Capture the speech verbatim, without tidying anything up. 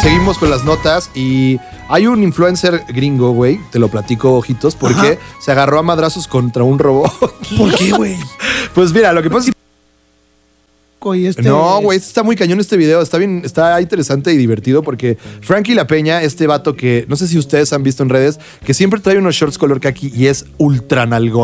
seguimos con las notas y hay un influencer gringo, güey, te lo platico, ojitos, porque Ajá. se agarró a madrazos contra un robot. ¿Por qué, güey? Pues mira, lo que pasa es que Este... No, güey, está muy cañón este video. Está bien, está interesante y divertido porque Frankie La Peña, este vato que no sé si ustedes han visto en redes, que siempre trae unos shorts color kaki y es ultra nalgón.